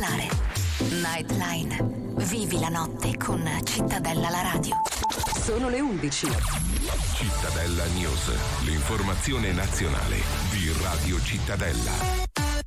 ballare. Nightline. Vivi la notte con Cittadella la radio. Sono le 11. Cittadella News, l'informazione nazionale di Radio Cittadella.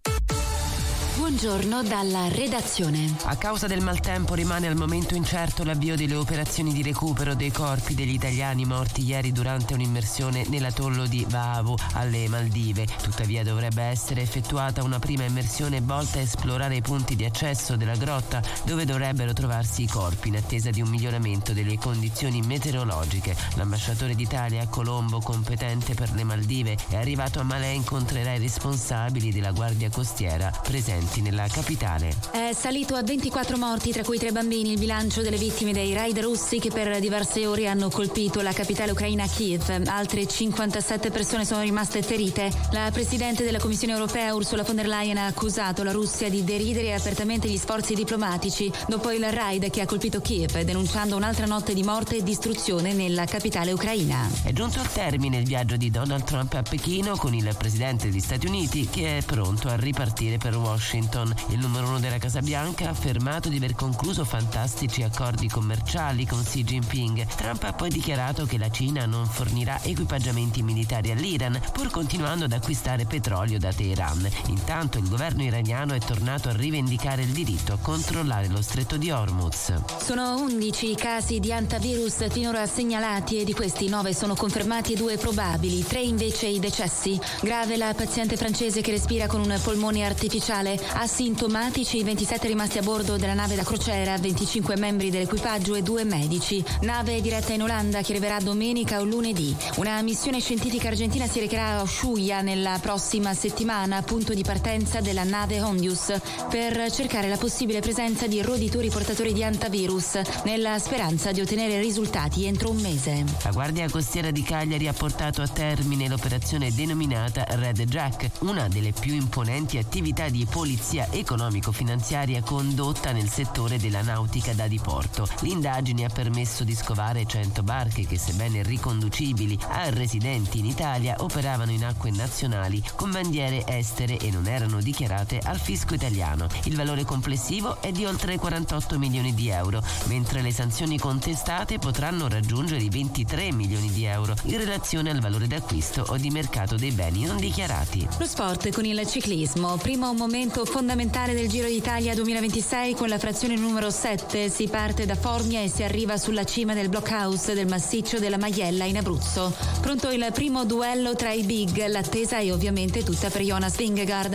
Buongiorno dalla redazione. A causa del maltempo rimane al momento incerto l'avvio delle operazioni di recupero dei corpi degli italiani morti ieri durante un'immersione nell'atollo di Vaavo alle Maldive. Tuttavia dovrebbe essere effettuata una prima immersione volta a esplorare i punti di accesso della grotta dove dovrebbero trovarsi i corpi in attesa di un miglioramento delle condizioni meteorologiche. L'ambasciatore d'Italia a Colombo, competente per le Maldive, è arrivato a Malé e incontrerà i responsabili della Guardia Costiera presenti nella capitale. È salito a 24 morti, tra cui 3 bambini, il bilancio delle vittime dei raid russi che per diverse ore hanno colpito la capitale ucraina Kiev. Altre 57 persone sono rimaste ferite. La presidente della Commissione europea Ursula von der Leyen ha accusato la Russia di deridere apertamente gli sforzi diplomatici dopo il raid che ha colpito Kiev, denunciando un'altra notte di morte e distruzione nella capitale ucraina. È giunto al termine il viaggio di Donald Trump a Pechino con il presidente degli Stati Uniti che è pronto a ripartire per Washington. Il numero 1 della Casa Bianca ha affermato di aver concluso fantastici accordi commerciali con Xi Jinping. Trump ha poi dichiarato che la Cina non fornirà equipaggiamenti militari all'Iran, pur continuando ad acquistare petrolio da Teheran. Intanto il governo iraniano è tornato a rivendicare il diritto a controllare lo stretto di Hormuz. Sono 11 i casi di hantavirus finora segnalati e di questi 9 sono confermati e 2 probabili, 3 invece i decessi. Grave la paziente francese che respira con un polmone artificiale. Asintomatici i 27 rimasti a bordo della nave da crociera, 25 membri dell'equipaggio e 2 medici. Nave diretta in Olanda che arriverà domenica o lunedì. Una missione scientifica argentina si recherà a Ushuaia nella prossima settimana, punto di partenza della nave Hondius, per cercare la possibile presenza di roditori portatori di hantavirus, nella speranza di ottenere risultati entro un mese. La Guardia Costiera di Cagliari ha portato a termine l'operazione denominata Red Jack, una delle più imponenti attività di polizia economico-finanziaria condotta nel settore della nautica da diporto. L'indagine ha permesso di scovare 100 barche che, sebbene riconducibili a residenti in Italia, operavano in acque nazionali con bandiere estere e non erano dichiarate al fisco italiano. Il valore complessivo è di oltre 48 milioni di euro, mentre le sanzioni contestate potranno raggiungere i 23 milioni di euro in relazione al valore d'acquisto o di mercato dei beni non dichiarati. Lo sport con il ciclismo, primo momento fondamentale del Giro d'Italia 2026 con la frazione numero 7. Si parte da Formia e si arriva sulla cima del blockhouse del massiccio della Maiella in Abruzzo. Pronto il primo duello tra i big, l'attesa è ovviamente tutta per Jonas Vingegaard